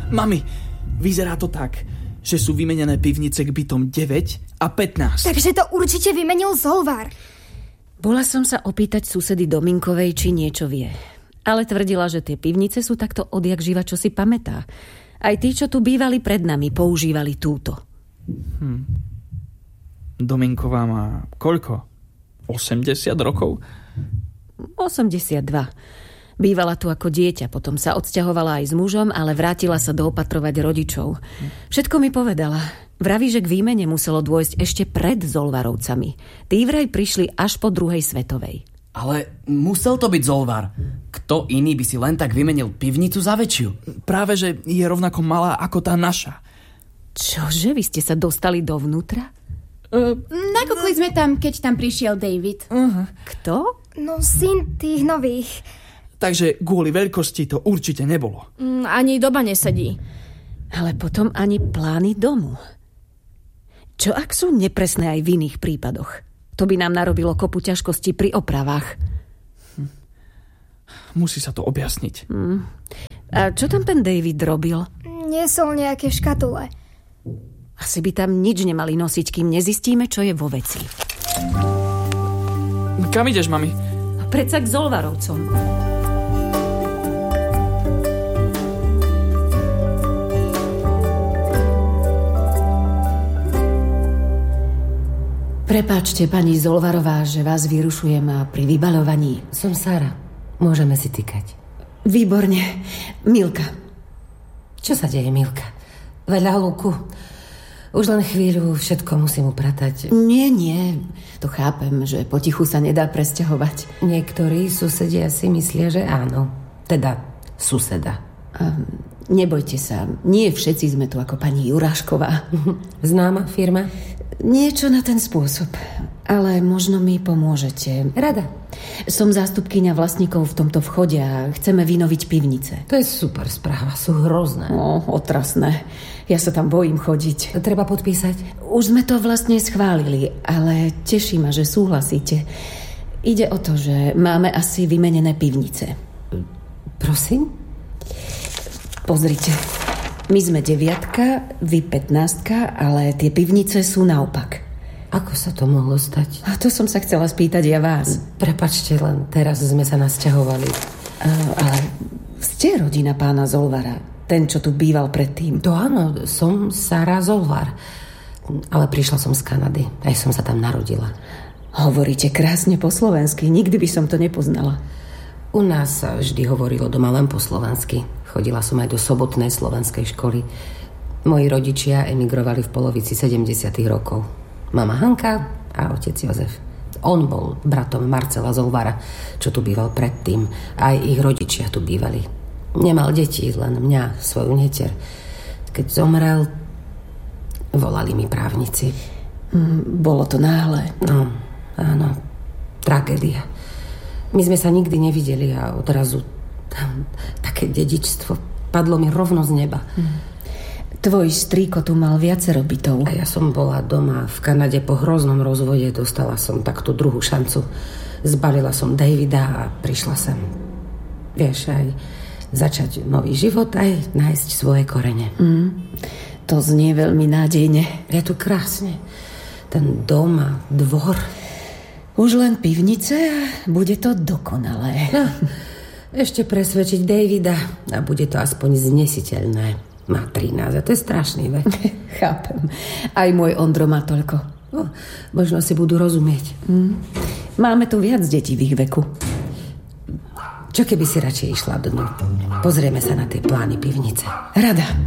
Mami, vyzerá to tak, že sú vymenené pivnice k bytom 9 a 15. Takže to určite vymenil Zolvar. Bola som sa opýtať susedy Dominkovej, či niečo vie. Ale tvrdila, že tie pivnice sú takto odjak živa, čo si pamätá. Aj tí, čo tu bývali pred nami, používali túto. Dominková má koľko? 80 rokov? 82. Bývala tu ako dieťa, potom sa odsťahovala aj s mužom, ale vrátila sa doopatrovať rodičov. Všetko mi povedala. Vraví, že k výmene muselo dôjsť ešte pred Zolvarovcami. Tí vraj prišli až po druhej svetovej. Ale musel to byť Zolvar. Kto iný by si len tak vymenil pivnicu za väčšiu? Práve, že je rovnako malá ako tá naša. Čože? Vy ste sa dostali dovnútra? Nakúkli sme tam, keď tam prišiel David. Kto? No, syn tých nových. Takže kvôli veľkosti to určite nebolo. Ani doba nesedí. Ale potom ani plány domu. Čo ak sú nepresné aj v iných prípadoch? To by nám narobilo kopu ťažkostí pri opravách. Musí sa to objasniť. A čo tam ten David robil? Niesol nejaké škatule. Asi by tam nič nemali nosiť, kým nezistíme, čo je vo veci. Kam ideš, mami? Predsa k Zolvarovcom. Prepáčte, pani Zolvarová, že vás vyrušujem pri vybaľovaní. Som Sara. Môžeme si tykať. Výborne. Milka. Čo sa deje, Milka? Veľa hluku. Už len chvíľu všetko musím upratať. Nie. To chápem, že potichu sa nedá presťahovať. Niektorí susedia si myslia, že áno. Teda suseda. Nebojte sa. Nie všetci sme tu ako pani Jurášková. Známa firma? Niečo na ten spôsob. Ale možno mi pomôžete. Rada. Som zástupkyňa vlastníkov v tomto vchode a chceme vynoviť pivnice. To je super správa. Sú hrozné. Otrasné. Ja sa tam bojím chodiť. Treba podpísať? Už sme to vlastne schválili, ale teší ma, že súhlasíte. Ide o to, že máme asi vymenené pivnice. Prosím? Pozrite. My sme 9, vy 15, ale tie pivnice sú naopak. Ako sa to mohlo stať? A to som sa chcela spýtať ja vás. Prepačte, len teraz sme sa nasťahovali. Ale ste rodina pána Zolvara, ten, čo tu býval predtým. To áno, som Sara Zolvar. Ale prišla som z Kanady, aj som sa tam narodila. Hovoríte krásne po slovensky, nikdy by som to nepoznala. U nás sa vždy hovorilo doma len po slovensky. Chodila som aj do sobotnej slovenskej školy. Moji rodičia emigrovali v polovici 70. rokov. Mama Hanka a otec Jozef. On bol bratom Marcela Zolvara, čo tu býval predtým. Aj ich rodičia tu bývali. Nemal detí, len mňa, svoju netier. Keď zomrel, volali mi právnici. Bolo to náhle. No, áno. Tragédia. My sme sa nikdy nevideli a odrazu také dedičstvo padlo mi rovno z neba. Tvoj strýko tu mal viacero bytov. A ja som bola doma v Kanade po hroznom rozvode. Dostala som takto druhú šancu. Zbalila som Davida a prišla sem. Vieš, aj začať nový život, aj nájsť svoje korene. To znie veľmi nádejne. Je tu krásne. Ten dom a dvor. Už len pivnice a bude to dokonalé. No, ešte presvedčiť Davida a bude to aspoň znesiteľné. Má 13 a to je strašný vek. Chápem. Aj môj Ondro má toľko. No, možno si budú rozumieť. Máme tu viac detí v ich veku. Čo keby si radšej išla dnu? Pozrieme sa na tie plány pivnice. Rada.